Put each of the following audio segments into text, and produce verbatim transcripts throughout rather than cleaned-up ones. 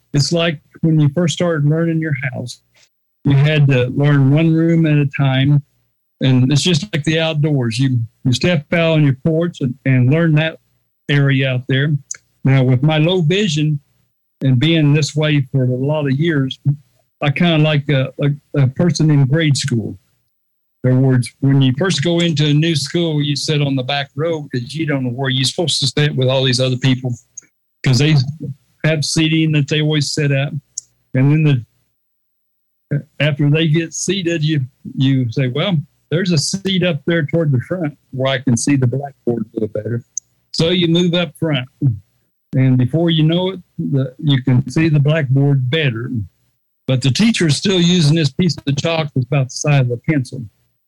it's like when you first started learning your house, you had to learn one room at a time. And it's just like the outdoors. You you step out on your porch and, and learn that area out there. Now, with my low vision and being this way for a lot of years, I kind of like a, a, a person in grade school. In other words, when you first go into a new school, you sit on the back row because you don't know where you're supposed to sit with all these other people because they have seating that they always sit at. And then the after they get seated, you you say, well, there's a seat up there toward the front where I can see the blackboard a little better. So you move up front. And before you know it, the, you can see the blackboard better. But the teacher is still using this piece of chalk that's about the size of a pencil.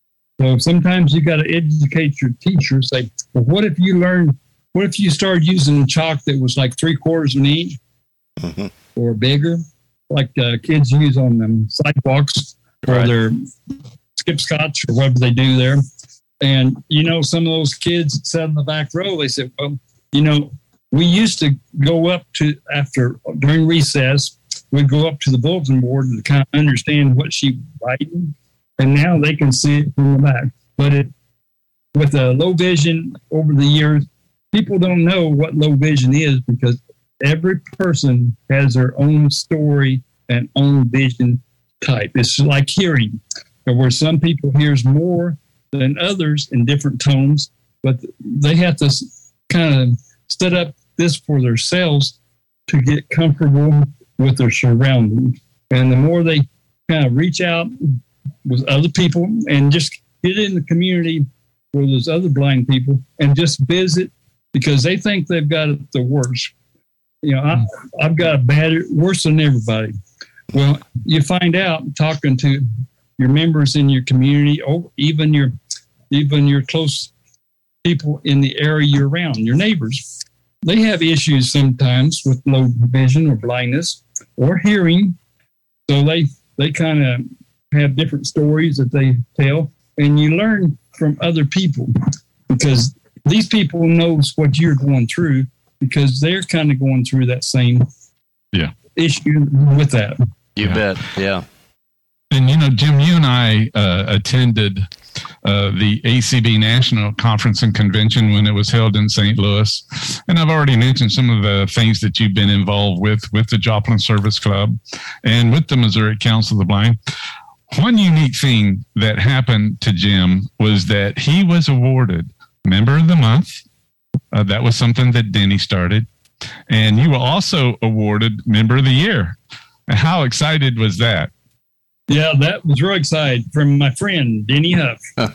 So sometimes you got to educate your teacher. Say, well, what if you learn, what if you started using chalk that was like three quarters of an inch mm-hmm. or bigger, like uh, kids use on them sidewalks or right. their skip scotch or whatever they do there. And, you know, some of those kids that sat in the back row, they said, well, you know, we used to go up to, after, during recess, we'd go up to the bulletin board to kind of understand what she was writing. And now they can see it from the back. But it, with a low vision over the years, people don't know what low vision is because every person has their own story and own vision type. It's like hearing, where some people hears more than others in different tones, but they have to kind of set up this for themselves to get comfortable with their surroundings. And the more they kind of reach out with other people and just get in the community where there's other blind people and just visit because they think they've got it the worst. You know, I, I've got it bad, worse than everybody. Well, you find out talking to your members in your community, or even your even your close people in the area you're around, your neighbors. They have issues sometimes with low vision or blindness or hearing. So they they kind of have different stories that they tell, and you learn from other people because these people knows what you're going through because they're kind of going through that same yeah. issue with that. You yeah. bet, yeah. And, you know, Jim, you and I uh, attended uh, the A C B National Conference and Convention when it was held in Saint Louis. And I've already mentioned some of the things that you've been involved with, with the Joplin Service Club and with the Missouri Council of the Blind. One unique thing that happened to Jim was that he was awarded Member of the Month. Uh, that was something that Denny started. And you were also awarded Member of the Year. How excited was that? Yeah, that was real exciting from my friend, Denny Huff.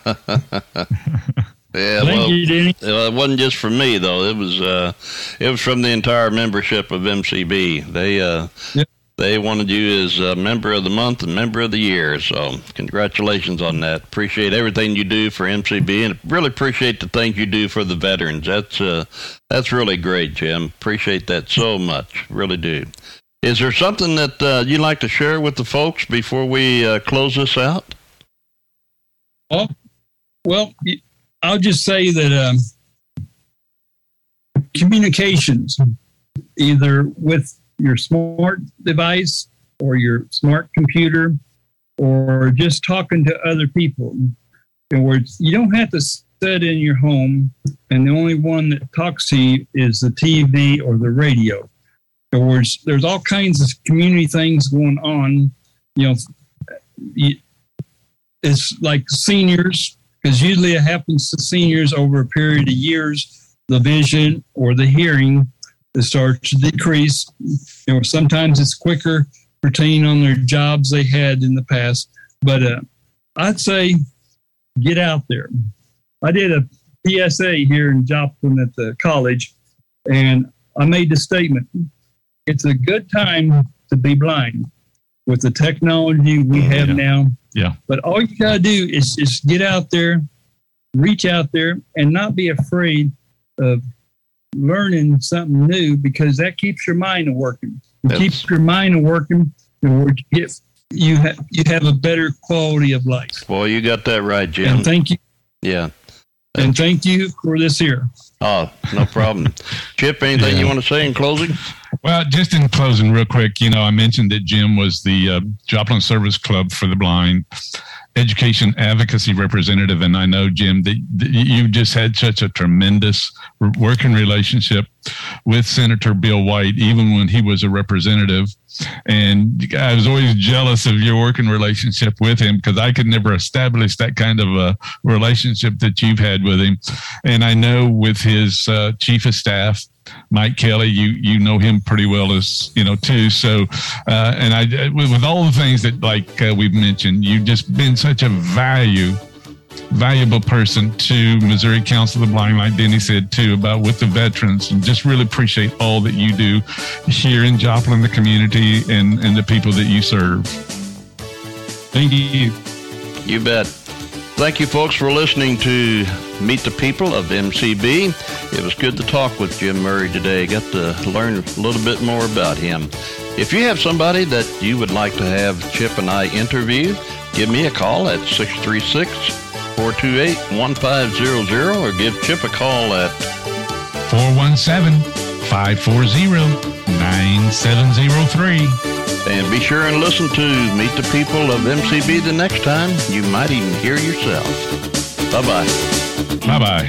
Yeah, Thank well, you, Denny. It wasn't just from me, though. It was uh, it was from the entire membership of M C B. They uh, yep. they wanted you as a Member of the Month and Member of the Year. So congratulations on that. Appreciate everything you do for M C B, and really appreciate the thing you do for the veterans. That's uh, that's really great, Jim. Appreciate that so much. Really do. Is there something that uh, you'd like to share with the folks before we uh, close this out? Oh, well, I'll just say that um, communications, either with your smart device or your smart computer or just talking to other people, in words, you don't have to sit in your home and the only one that talks to you is the T V or the radio. In other words, there's all kinds of community things going on. You know, it's like seniors, because usually it happens to seniors over a period of years, the vision or the hearing it starts to decrease. You know, sometimes it's quicker pertaining on their jobs they had in the past. But uh, I'd say get out there. I did a P S A here in Joplin at the college, and I made the statement, it's a good time to be blind with the technology we have yeah. now. Yeah. But all you got to do is just get out there, reach out there, and not be afraid of learning something new, because that keeps your mind working. It That's... keeps your mind working, and you get you have you have a better quality of life. Well, you got that right, Jim. And thank you. Yeah. And thank you for this here. Oh, no problem. Chip, anything yeah. you want to say in closing? Well, just in closing, real quick, you know, I mentioned that Jim was the uh, Joplin Service Club for the Blind education advocacy representative. And I know, Jim, that, that you just had such a tremendous working relationship with Senator Bill White, even when he was a representative. And I was always jealous of your working relationship with him because I could never establish that kind of a relationship that you've had with him. And I know with his uh, chief of staff, Mike Kelly, you you know him pretty well as you know too. So, uh, and I with, with all the things that like uh, we've mentioned, you've just been such a value. valuable person to Missouri Council of the Blind, like Denny said too, about with the veterans, and just really appreciate all that you do here in Joplin, the community, and, and the people that you serve. Thank you. You bet. Thank you, folks, for listening to Meet the People of M C B. It was good to talk with Jim Murray today. Got to learn a little bit more about him. If you have somebody that you would like to have Chip and I interview, give me a call at six three six, four two eight, one five zero zero or give Chip a call at four one seven, five four zero, nine seven zero three. And be sure and listen to Meet the People of M C B the next time. You might even hear yourself. Bye-bye. Bye-bye.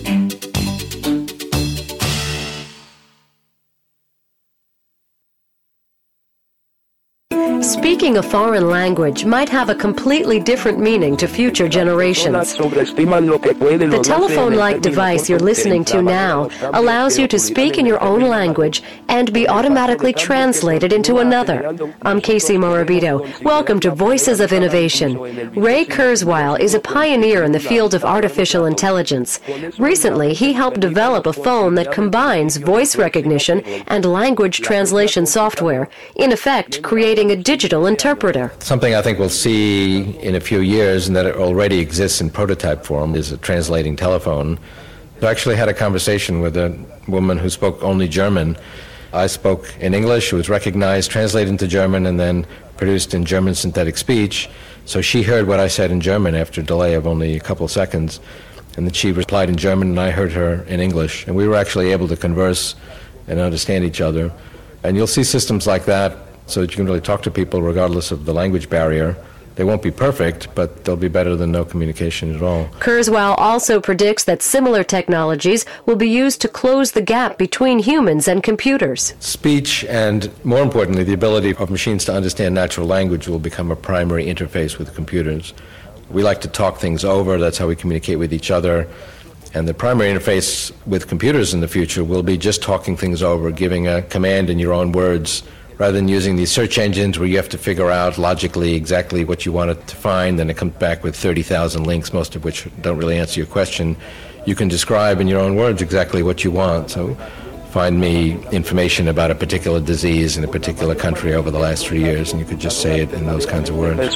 Speaking a foreign language might have a completely different meaning to future generations. The telephone-like device you're listening to now allows you to speak in your own language and be automatically translated into another. I'm Casey Morabito. Welcome to Voices of Innovation. Ray Kurzweil is a pioneer in the field of artificial intelligence. Recently, he helped develop a phone that combines voice recognition and language translation software, in effect creating a digital interpreter. Something I think we'll see in a few years, and that it already exists in prototype form, is a translating telephone. I actually had a conversation with a woman who spoke only German. I spoke in English, it was recognized, translated into German, and then produced in German synthetic speech. So she heard what I said in German after a delay of only a couple seconds, and then she replied in German, and I heard her in English. And we were actually able to converse and understand each other. And you'll see systems like that, so that you can really talk to people regardless of the language barrier. They won't be perfect, but they'll be better than no communication at all. Kurzweil also predicts that similar technologies will be used to close the gap between humans and computers. Speech and, more importantly, the ability of machines to understand natural language will become a primary interface with computers. We like to talk things over. That's how we communicate with each other. And the primary interface with computers in the future will be just talking things over, giving a command in your own words, rather than using these search engines where you have to figure out logically exactly what you want it to find, then it comes back with thirty thousand links, most of which don't really answer your question. You can describe in your own words exactly what you want. So find me information about a particular disease in a particular country over the last three years, and you could just say it in those kinds of words.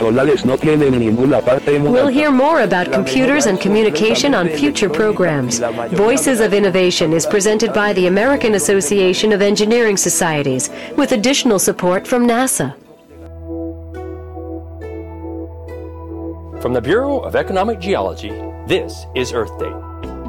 We'll hear more about computers and communication on future programs. Voices of Innovation is presented by the American Association of Engineering Societies, with additional support from NASA. From the Bureau of Economic Geology, this is Earth Day.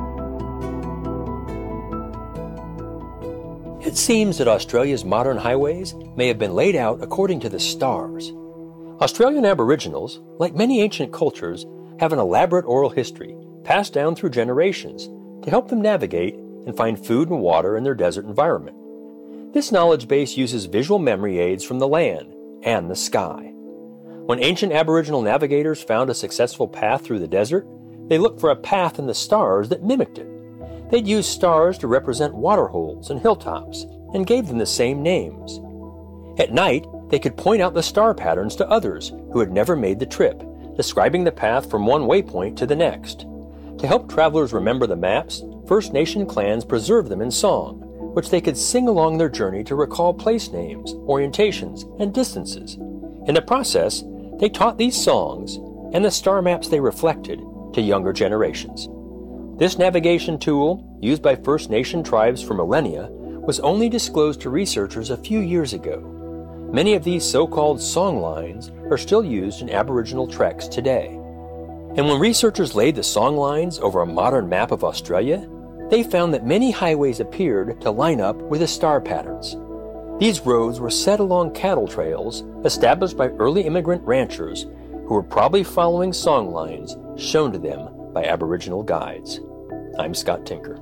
It seems that Australia's modern highways may have been laid out according to the stars. Australian Aboriginals, like many ancient cultures, have an elaborate oral history passed down through generations to help them navigate and find food and water in their desert environment. This knowledge base uses visual memory aids from the land and the sky. When ancient Aboriginal navigators found a successful path through the desert, they looked for a path in the stars that mimicked it. They'd use stars to represent waterholes and hilltops and gave them the same names. At night, they could point out the star patterns to others who had never made the trip, describing the path from one waypoint to the next. To help travelers remember the maps, First Nation clans preserved them in song, which they could sing along their journey to recall place names, orientations, and distances. In the process, they taught these songs and the star maps they reflected to younger generations. This navigation tool, used by First Nation tribes for millennia, was only disclosed to researchers a few years ago. Many of these so-called song lines are still used in Aboriginal treks today. And when researchers laid the song lines over a modern map of Australia, they found that many highways appeared to line up with the star patterns. These roads were set along cattle trails established by early immigrant ranchers who were probably following song lines shown to them by Aboriginal guides. I'm Scott Tinker.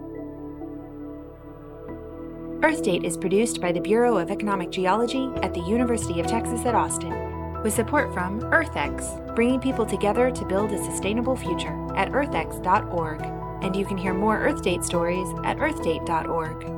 Earth Date is produced by the Bureau of Economic Geology at the University of Texas at Austin, with support from EarthX, bringing people together to build a sustainable future at earth x dot org. And you can hear more Earth Date stories at earth date dot org.